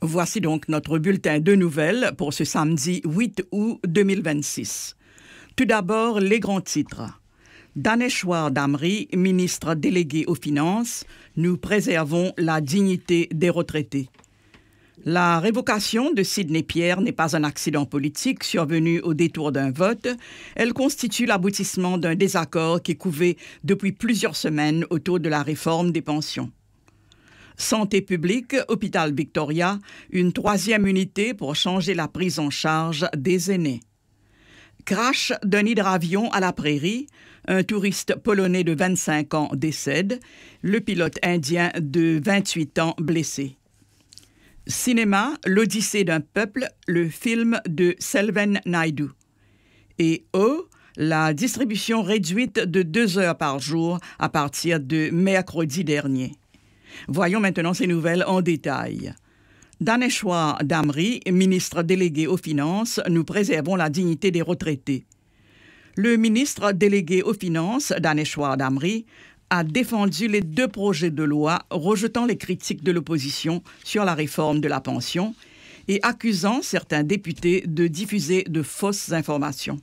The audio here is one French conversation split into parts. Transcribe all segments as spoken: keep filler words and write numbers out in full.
Voici donc notre bulletin de nouvelles pour ce samedi huit août deux mille vingt-six. Tout d'abord, les grands titres. Daneshwar Damri, ministre délégué aux Finances, nous préservons la dignité des retraités. La révocation de Sidney Pierre n'est pas un accident politique survenu au détour d'un vote. Elle constitue l'aboutissement d'un désaccord qui couvait depuis plusieurs semaines autour de la réforme des pensions. Santé publique, Hôpital Victoria, une troisième unité pour changer la prise en charge des aînés. Crash d'un hydravion à la prairie, un touriste polonais de vingt-cinq ans décède, le pilote indien de vingt-huit ans blessé. Cinéma, l'Odyssée d'un peuple, le film de Selvan Naidu. Et O, la distribution réduite de deux heures par jour à partir de mercredi dernier. Voyons maintenant ces nouvelles en détail. Daneshwar Damri, ministre délégué aux Finances, nous préservons la dignité des retraités. Le ministre délégué aux Finances, Daneshwar Damri, a défendu les deux projets de loi rejetant les critiques de l'opposition sur la réforme de la pension et accusant certains députés de diffuser de fausses informations.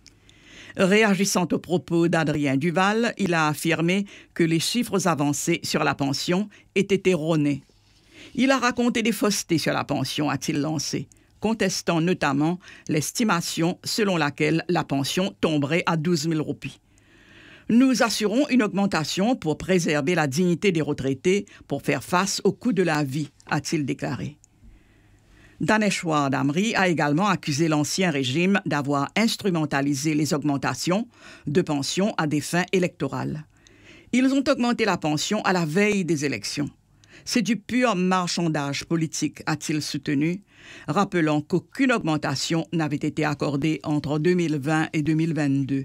Réagissant aux propos d'Adrien Duval, il a affirmé que les chiffres avancés sur la pension étaient erronés. Il a raconté des faussetés sur la pension, a-t-il lancé, contestant notamment l'estimation selon laquelle la pension tomberait à douze mille roupies. Nous assurons une augmentation pour préserver la dignité des retraités pour faire face au coût de la vie, a-t-il déclaré. Daneshwar Damri a également accusé l'ancien régime d'avoir instrumentalisé les augmentations de pensions à des fins électorales. Ils ont augmenté la pension à la veille des élections. C'est du pur marchandage politique, a-t-il soutenu, rappelant qu'aucune augmentation n'avait été accordée entre deux mille vingt et deux mille vingt-deux.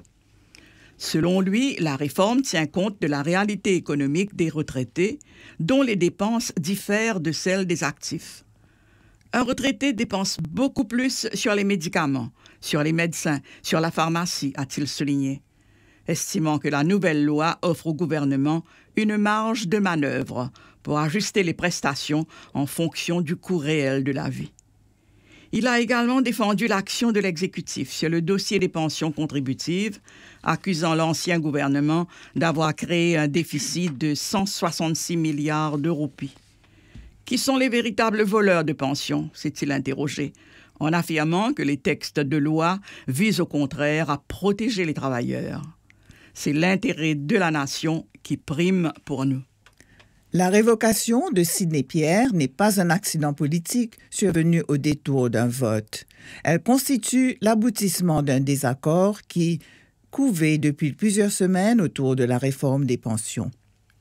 Selon lui, la réforme tient compte de la réalité économique des retraités, dont les dépenses diffèrent de celles des actifs. Un retraité dépense beaucoup plus sur les médicaments, sur les médecins, sur la pharmacie, a-t-il souligné, estimant que la nouvelle loi offre au gouvernement une marge de manœuvre pour ajuster les prestations en fonction du coût réel de la vie. Il a également défendu l'action de l'exécutif sur le dossier des pensions contributives, accusant l'ancien gouvernement d'avoir créé un déficit de cent soixante-six milliards de roupies. Qui sont les véritables voleurs de pensions, s'est-il interrogé, en affirmant que les textes de loi visent au contraire à protéger les travailleurs. C'est l'intérêt de la nation qui prime pour nous. La révocation de Sidney Pierre n'est pas un accident politique survenu au détour d'un vote. Elle constitue l'aboutissement d'un désaccord qui couvait depuis plusieurs semaines autour de la réforme des pensions.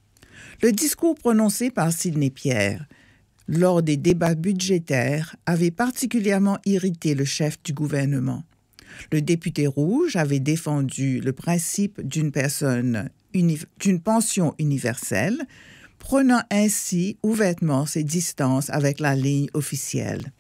Le discours prononcé par Sidney Pierre lors des débats budgétaires avait particulièrement irrité le chef du gouvernement. Le député rouge avait défendu le principe d'une personne uni- d'une pension universelle, prenant ainsi ouvertement ses distances avec la ligne officielle.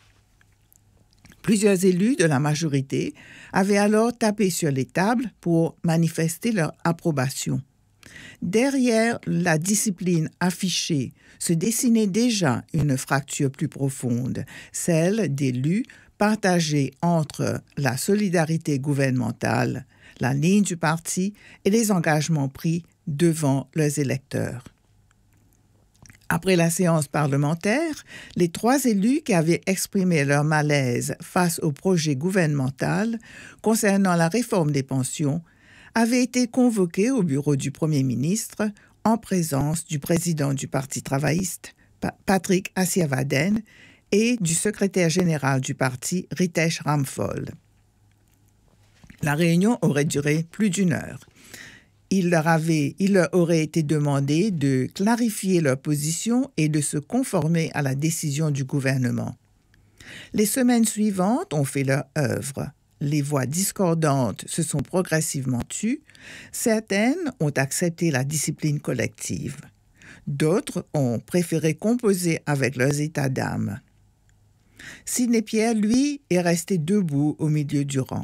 Plusieurs élus de la majorité avaient alors tapé sur les tables pour manifester leur approbation. Derrière la discipline affichée se dessinait déjà une fracture plus profonde, celle d'élus partagés entre la solidarité gouvernementale, la ligne du parti et les engagements pris devant leurs électeurs. Après la séance parlementaire, les trois élus qui avaient exprimé leur malaise face au projet gouvernemental concernant la réforme des pensions avaient été convoqués au bureau du Premier ministre en présence du président du Parti travailliste, pa- Patrick Assiavaden, et du secrétaire général du parti, Ritesh Ramphal. La réunion aurait duré plus d'une heure. Il leur, avait, il leur aurait été demandé de clarifier leur position et de se conformer à la décision du gouvernement. Les semaines suivantes ont fait leur œuvre. Les voix discordantes se sont progressivement tues. Certaines ont accepté la discipline collective. D'autres ont préféré composer avec leurs états d'âme. Sidney Pierre, lui, est resté debout au milieu du rang.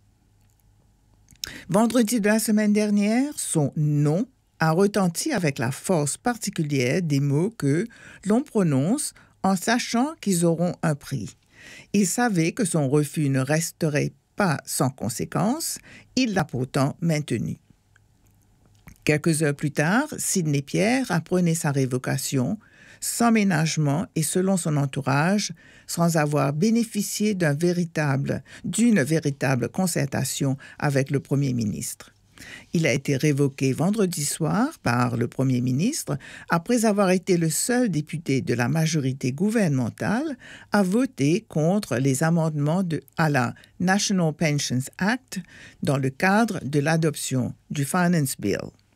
Vendredi de la semaine dernière, son « non » a retenti avec la force particulière des mots que l'on prononce en sachant qu'ils auront un prix. Il savait que son refus ne resterait pas sans conséquence, il l'a pourtant maintenu. Quelques heures plus tard, Sidney Pierre apprenait sa révocation, sans ménagement et selon son entourage, sans avoir bénéficié d'un véritable, d'une véritable concertation avec le Premier ministre. Il a été révoqué vendredi soir par le Premier ministre après avoir été le seul député de la majorité gouvernementale à voter contre les amendements de, à la National Pensions Act dans le cadre de l'adoption du Finance Bill.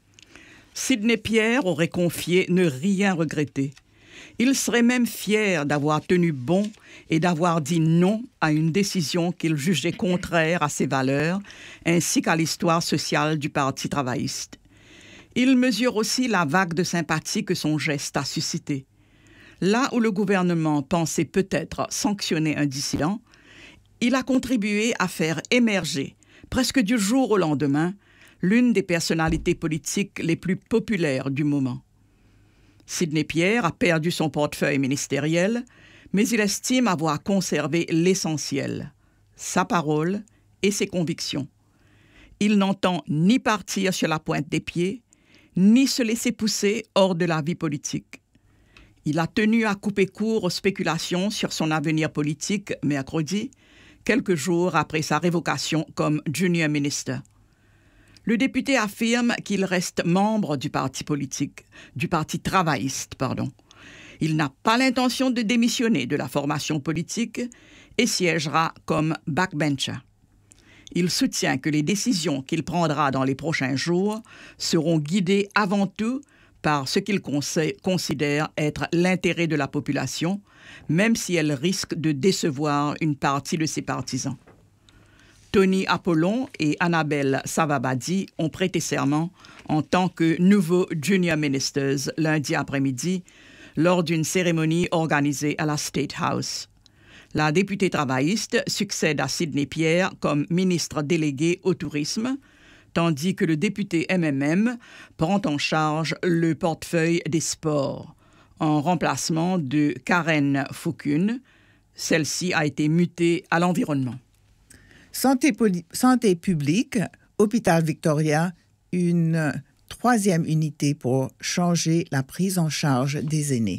Sidney Pierre aurait confié ne rien regretter. Il serait même fier d'avoir tenu bon et d'avoir dit non à une décision qu'il jugeait contraire à ses valeurs ainsi qu'à l'histoire sociale du Parti travailliste. Il mesure aussi la vague de sympathie que son geste a suscité. Là où le gouvernement pensait peut-être sanctionner un dissident, il a contribué à faire émerger, presque du jour au lendemain, l'une des personnalités politiques les plus populaires du moment. Sidney Pierre a perdu son portefeuille ministériel, mais il estime avoir conservé l'essentiel, sa parole et ses convictions. Il n'entend ni partir sur la pointe des pieds, ni se laisser pousser hors de la vie politique. Il a tenu à couper court aux spéculations sur son avenir politique mercredi, quelques jours après sa révocation comme junior minister. Le député affirme qu'il reste membre du parti politique, du parti travailliste, pardon. Il n'a pas l'intention de démissionner de la formation politique et siégera comme backbencher. Il soutient que les décisions qu'il prendra dans les prochains jours seront guidées avant tout par ce qu'il considère être l'intérêt de la population, même si elles risquent de décevoir une partie de ses partisans. Tony Apollon et Annabelle Savabadi ont prêté serment en tant que nouveaux junior ministers lundi après-midi lors d'une cérémonie organisée à la State House. La députée travailliste succède à Sidney Pierre comme ministre délégué au tourisme, tandis que le député M M M prend en charge le portefeuille des sports, en remplacement de Karen Fokun. Celle-ci a été mutée à l'environnement. Santé, poli- santé publique, Hôpital Victoria, une troisième unité pour changer la prise en charge des aînés.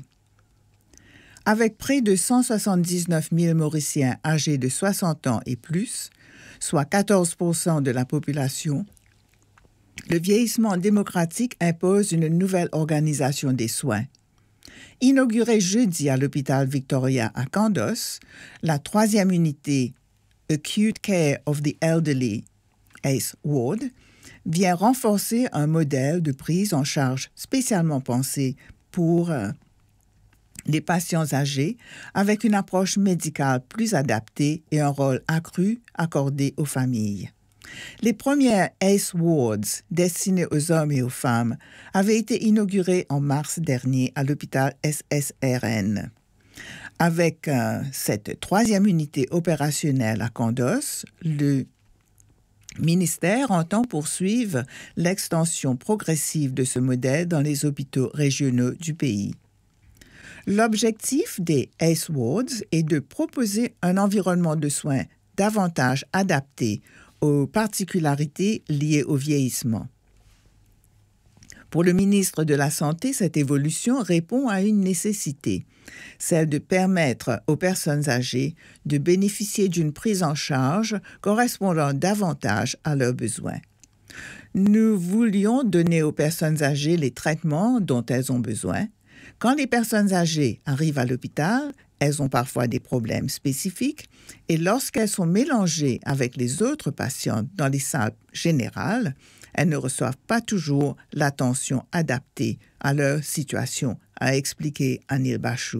Avec près de cent soixante-dix-neuf mille Mauriciens âgés de soixante ans et plus, soit quatorze pour cent de la population, le vieillissement démocratique impose une nouvelle organisation des soins. Inaugurée jeudi à l'Hôpital Victoria à Kandos, la troisième unité Acute Care of the Elderly, A C E Ward, vient renforcer un modèle de prise en charge spécialement pensé pour euh, les patients âgés avec une approche médicale plus adaptée et un rôle accru accordé aux familles. Les premières A C E Wards destinées aux hommes et aux femmes avaient été inaugurées en mars dernier à l'hôpital S S R N. Avec euh, cette troisième unité opérationnelle à Kandos, le ministère entend poursuivre l'extension progressive de ce modèle dans les hôpitaux régionaux du pays. L'objectif des A C E Wards est de proposer un environnement de soins davantage adapté aux particularités liées au vieillissement. Pour le ministre de la Santé, cette évolution répond à une nécessité, celle de permettre aux personnes âgées de bénéficier d'une prise en charge correspondant davantage à leurs besoins. Nous voulions donner aux personnes âgées les traitements dont elles ont besoin. Quand les personnes âgées arrivent à l'hôpital, elles ont parfois des problèmes spécifiques et lorsqu'elles sont mélangées avec les autres patients dans les salles générales, elles ne reçoivent pas toujours l'attention adaptée à leur situation, a expliqué Anil Bachou.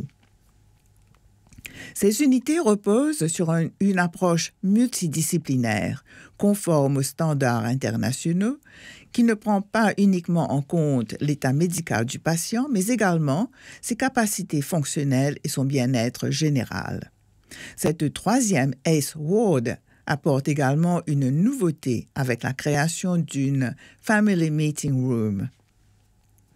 Ces unités reposent sur un, une approche multidisciplinaire, conforme aux standards internationaux, qui ne prend pas uniquement en compte l'état médical du patient, mais également ses capacités fonctionnelles et son bien-être général. Cette troisième A C E Ward apporte également une nouveauté avec la création d'une Family Meeting Room.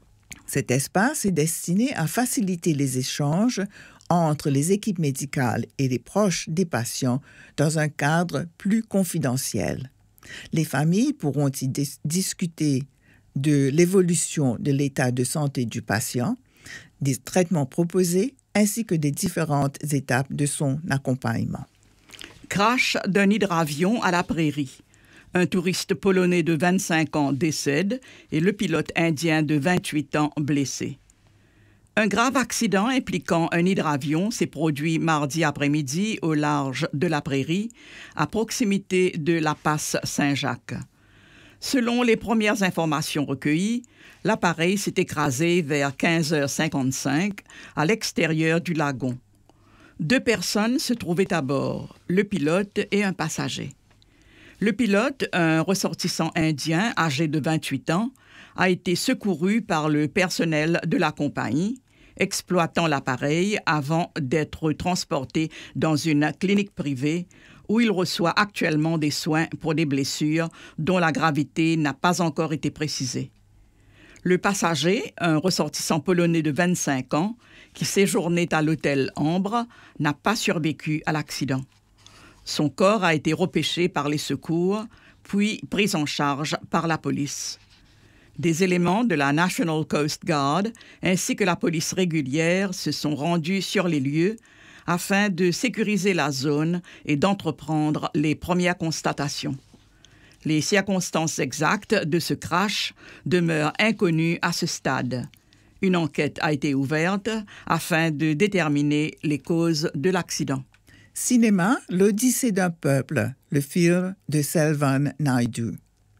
Cet espace est destiné à faciliter les échanges entre les équipes médicales et les proches des patients dans un cadre plus confidentiel. Les familles pourront y dis- discuter de l'évolution de l'état de santé du patient, des traitements proposés ainsi que des différentes étapes de son accompagnement. Crash d'un hydravion à la prairie. Un touriste polonais de vingt-cinq ans décède et le pilote indien de vingt-huit ans blessé. Un grave accident impliquant un hydravion s'est produit mardi après-midi au large de la prairie, à proximité de la passe Saint-Jacques. Selon les premières informations recueillies, l'appareil s'est écrasé vers quinze heures cinquante-cinq à l'extérieur du lagon. Deux personnes se trouvaient à bord, le pilote et un passager. Le pilote, un ressortissant indien âgé de vingt-huit ans, a été secouru par le personnel de la compagnie, exploitant l'appareil avant d'être transporté dans une clinique privée où il reçoit actuellement des soins pour des blessures dont la gravité n'a pas encore été précisée. Le passager, un ressortissant polonais de vingt-cinq ans, qui séjournait à l'hôtel Ambre, n'a pas survécu à l'accident. Son corps a été repêché par les secours, puis pris en charge par la police. Des éléments de la National Coast Guard ainsi que la police régulière se sont rendus sur les lieux afin de sécuriser la zone et d'entreprendre les premières constatations. Les circonstances exactes de ce crash demeurent inconnues à ce stade. Une enquête a été ouverte afin de déterminer les causes de l'accident. Cinéma, l'Odyssée d'un peuple, le film de Selvan Naidoo.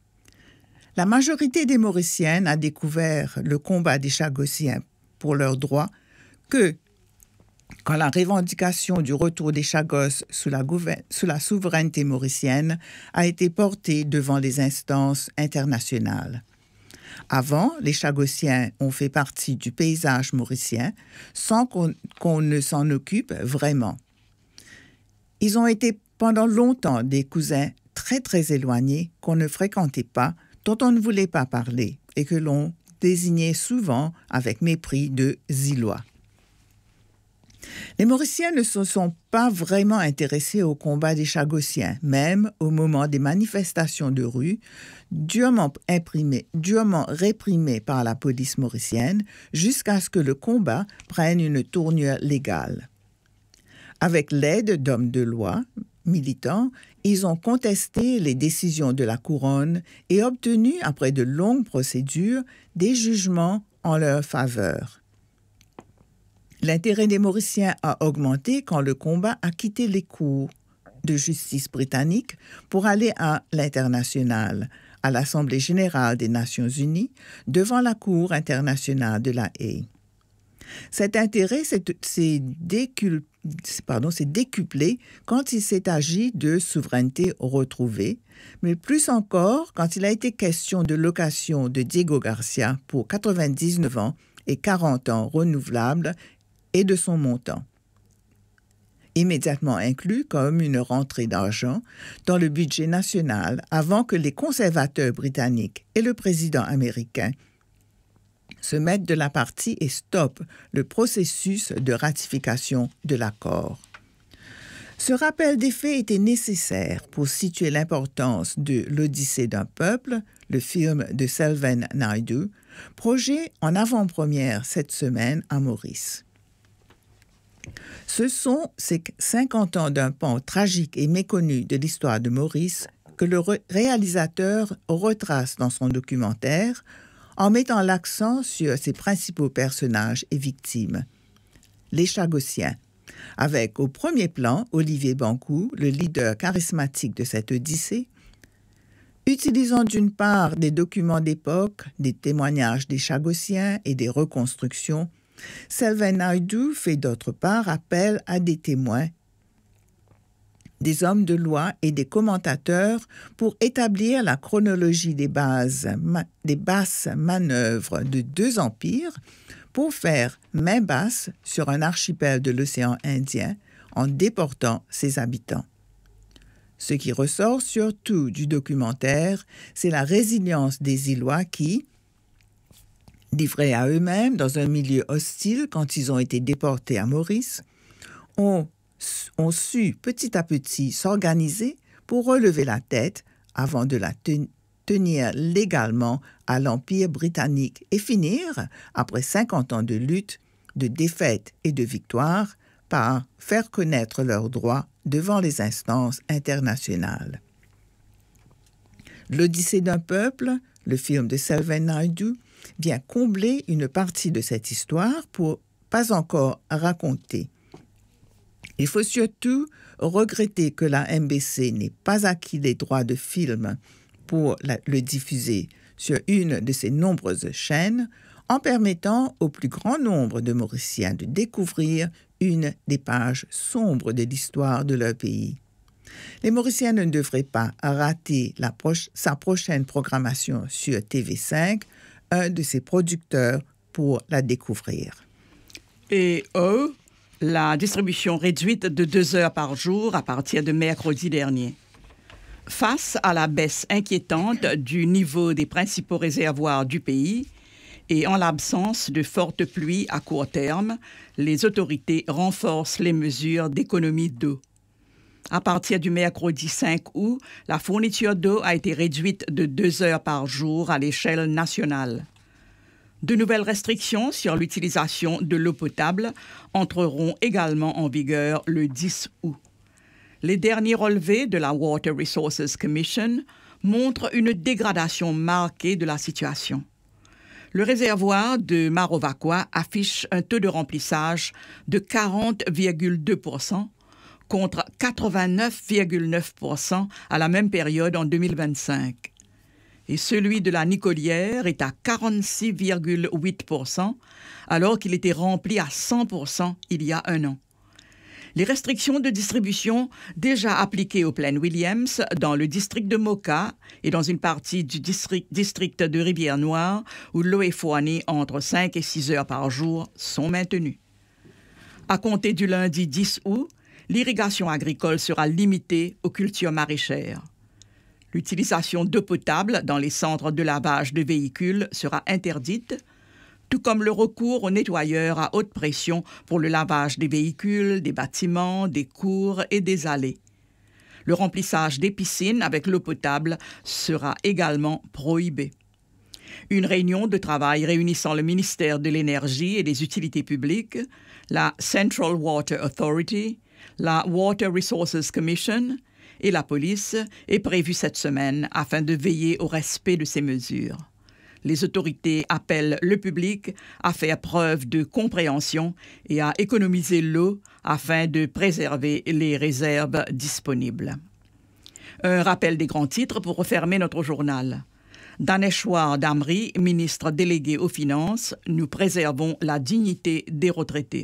La majorité des Mauriciennes a découvert le combat des Chagossiens pour leurs droits que, quand la revendication du retour des Chagos sous la, gouver- sous la souveraineté mauricienne a été portée devant les instances internationales. Avant, les Chagossiens ont fait partie du paysage mauricien sans qu'on, qu'on ne s'en occupe vraiment. Ils ont été pendant longtemps des cousins très très éloignés qu'on ne fréquentait pas, dont on ne voulait pas parler et que l'on désignait souvent avec mépris de Zillois. Les Mauriciens ne se sont pas vraiment intéressés au combat des Chagossiens, même au moment des manifestations de rue, durement imprimées, durement réprimées par la police mauricienne, jusqu'à ce que le combat prenne une tournure légale. Avec l'aide d'hommes de loi, militants, ils ont contesté les décisions de la couronne et obtenu, après de longues procédures, des jugements en leur faveur. L'intérêt des Mauriciens a augmenté quand le combat a quitté les cours de justice britanniques pour aller à l'international, à l'Assemblée générale des Nations unies, devant la Cour internationale de la Haye. Cet intérêt s'est, s'est, décul, pardon, s'est décuplé quand il s'est agi de souveraineté retrouvée, mais plus encore quand il a été question de location de Diego Garcia pour quatre-vingt-dix-neuf ans et quarante ans renouvelables et de son montant, immédiatement inclus comme une rentrée d'argent dans le budget national avant que les conservateurs britanniques et le président américain se mettent de la partie et stoppent le processus de ratification de l'accord. Ce rappel des faits était nécessaire pour situer l'importance de l'Odyssée d'un peuple, le film de Selvan Naidoo, projet en avant-première cette semaine à Maurice. Ce sont ces cinquante ans d'un pan tragique et méconnu de l'histoire de Maurice que le réalisateur retrace dans son documentaire en mettant l'accent sur ses principaux personnages et victimes, les Chagossiens, avec au premier plan Olivier Bancoult, le leader charismatique de cette odyssée, utilisant d'une part des documents d'époque, des témoignages des Chagossiens et des reconstructions. Selvan Naidoo fait d'autre part appel à des témoins, des hommes de loi et des commentateurs pour établir la chronologie des, bases, ma, des basses manœuvres de deux empires pour faire main basse sur un archipel de l'océan Indien en déportant ses habitants. Ce qui ressort surtout du documentaire, c'est la résilience des Îlois qui, livrés à eux-mêmes dans un milieu hostile quand ils ont été déportés à Maurice, ont, ont su petit à petit s'organiser pour relever la tête avant de la ten- tenir légalement à l'Empire britannique et finir, après cinquante ans de lutte, de défaite et de victoire, par faire connaître leurs droits devant les instances internationales. L'Odyssée d'un peuple, le film de Selvan Naidoo, vient combler une partie de cette histoire pour pas encore raconter. Il faut surtout regretter que la M B C n'ait pas acquis les droits de film pour la, le diffuser sur une de ses nombreuses chaînes, en permettant au plus grand nombre de Mauriciens de découvrir une des pages sombres de l'histoire de leur pays. Les Mauriciens ne devraient pas rater la proche, sa prochaine programmation sur T V cinq, un de ses producteurs, pour la découvrir. Et eux, la distribution réduite de deux heures par jour à partir de mercredi dernier. Face à la baisse inquiétante du niveau des principaux réservoirs du pays et en l'absence de fortes pluies à court terme, les autorités renforcent les mesures d'économie d'eau. À partir du mercredi cinq août, la fourniture d'eau a été réduite de deux heures par jour à l'échelle nationale. De nouvelles restrictions sur l'utilisation de l'eau potable entreront également en vigueur le dix août. Les derniers relevés de la Water Resources Commission montrent une dégradation marquée de la situation. Le réservoir de Marovacqua affiche un taux de remplissage de quarante virgule deux pour cent contre quatre-vingt-neuf virgule neuf pour cent à la même période en deux mille vingt-cinq. Et celui de la Nicolière est à quarante-six virgule huit pour cent alors qu'il était rempli à cent pour cent il y a un an. Les restrictions de distribution déjà appliquées au Plaine Williams, dans le district de Moka et dans une partie du district, district de Rivière-Noire, où l'eau est fournie entre cinq et six heures par jour, sont maintenues. À compter du lundi dix août, l'irrigation agricole sera limitée aux cultures maraîchères. L'utilisation d'eau potable dans les centres de lavage de véhicules sera interdite, tout comme le recours aux nettoyeurs à haute pression pour le lavage des véhicules, des bâtiments, des cours et des allées. Le remplissage des piscines avec l'eau potable sera également prohibé. Une réunion de travail réunissant le ministère de l'Énergie et des Utilités publiques, la Central Water Authority, la Water Resources Commission et la police est prévue cette semaine afin de veiller au respect de ces mesures. Les autorités appellent le public à faire preuve de compréhension et à économiser l'eau afin de préserver les réserves disponibles. Un rappel des grands titres pour refermer notre journal. Daneshwar Damri, ministre délégué aux Finances, nous préservons la dignité des retraités.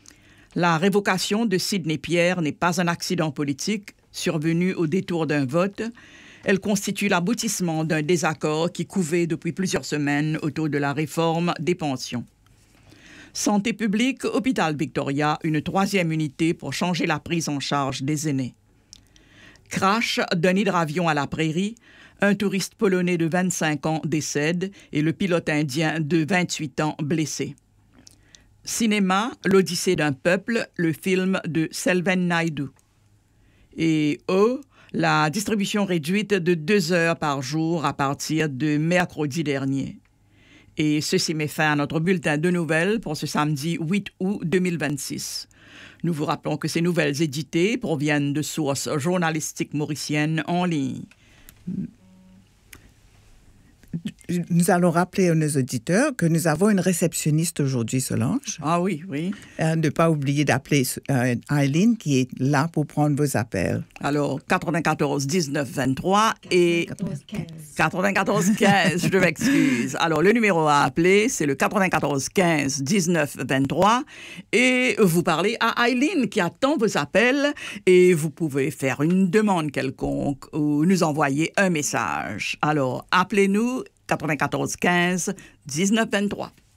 La révocation de Sidney Pierre n'est pas un accident politique survenu au détour d'un vote. Elle constitue l'aboutissement d'un désaccord qui couvait depuis plusieurs semaines autour de la réforme des pensions. Santé publique, Hôpital Victoria, une troisième unité pour changer la prise en charge des aînés. Crash d'un hydravion à la prairie, un touriste polonais de vingt-cinq ans décède et le pilote indien de vingt-huit ans blessé. Cinéma, l'Odyssée d'un peuple, le film de Selvan Naidoo. Et O, la distribution réduite de deux heures par jour à partir de mercredi dernier. Et ceci met fin à notre bulletin de nouvelles pour ce samedi huit août deux mille vingt-six. Nous vous rappelons que ces nouvelles éditées proviennent de sources journalistiques mauriciennes en ligne. Nous allons rappeler à nos auditeurs que nous avons une réceptionniste aujourd'hui, Solange. Ah oui, oui. Euh, ne pas oublier d'appeler euh, Eileen qui est là pour prendre vos appels. Alors, quatre-vingt-quatorze dix-neuf vingt-trois et quatre-vingt-quatorze quinze, je m'excuse. Alors, le numéro à appeler, c'est le quatre-vingt-quatorze quinze dix-neuf vingt-trois et vous parlez à Eileen qui attend vos appels et vous pouvez faire une demande quelconque ou nous envoyer un message. Alors, appelez-nous quatre-vingt-quatorze quinze dix-neuf vingt-trois.